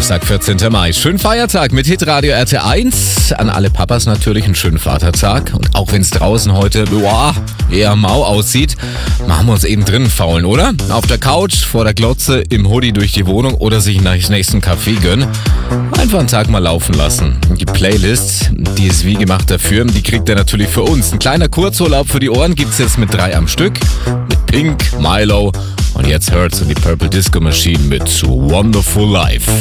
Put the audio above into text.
Donnerstag, 14. Mai. Schönen Feiertag mit Hitradio RT1. An alle Papas natürlich einen schönen Vatertag. Und auch wenn es draußen heute eher mau aussieht, machen wir uns eben drinnen faulen, oder? Auf der Couch, vor der Glotze, im Hoodie durch die Wohnung oder sich nach dem nächsten Kaffee gönnen. Einfach einen Tag mal laufen lassen. Die Playlist, die ist wie gemacht dafür, die kriegt ihr natürlich für uns. Ein kleiner Kurzurlaub für die Ohren gibt's jetzt mit 3 am Stück. Mit Pink, Milo und jetzt hört's in die Purple Disco Machine mit Wonderful Life.